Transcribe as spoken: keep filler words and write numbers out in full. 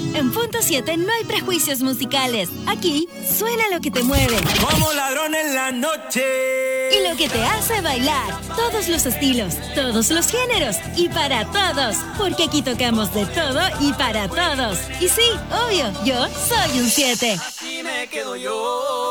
En Punto siete no hay prejuicios musicales. Aquí suena lo que te mueve. Como ladrón en la noche. Y lo que te hace bailar. Todos los estilos, todos los géneros y para todos. Porque aquí tocamos de todo y para todos. Y sí, obvio, yo soy un siete. Aquí me quedo yo.